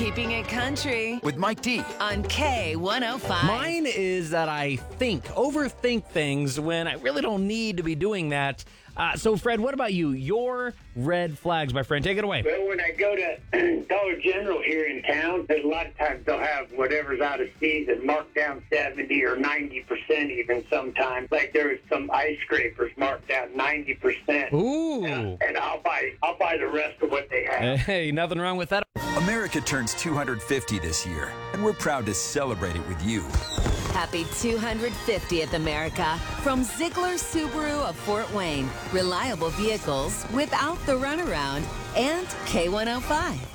Keeping it country with Mike D. on K105. Mine is that I overthink things when I really don't need to be doing that. So, Fred, what about you? Your red flags, my friend. Take it away. Well, when I go to Dollar General here in town, a lot of times they'll have whatever's out of season marked down 70 or 90% even sometimes. Like there was some ice scrapers marked down 90%. Ooh. And I'll buy the rest of what they have. Hey, nothing wrong with that. America turns 250 this year, and we're proud to celebrate it with you. Happy 250th, America. From Ziegler Subaru of Fort Wayne. Reliable vehicles without the runaround. And K105.